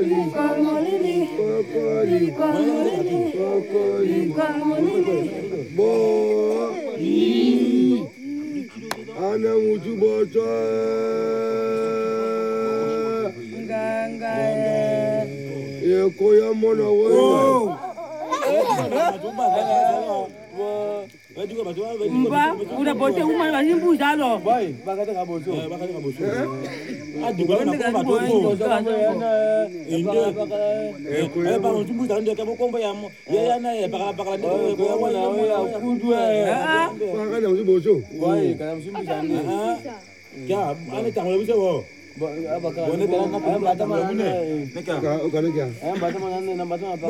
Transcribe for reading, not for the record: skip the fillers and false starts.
Ana mutu boto. Ye koya mona wewe. Mba, udah bocor rumah masih busa loh. Boy, bakatnya nggak bocor. Bakatnya nggak bocor. Aduh, kalau nak kau bocor ini. Bang, cuma jangan dia kamu kompa ya. Ya na ya, bakalan dia. Bakatnya mutu boto. Boy, kalau musim busa ni. Ya, ane tanggal bisa wo. Boleh kalau nak bata mana? Kana kya? Bata mana? Nak bata apa?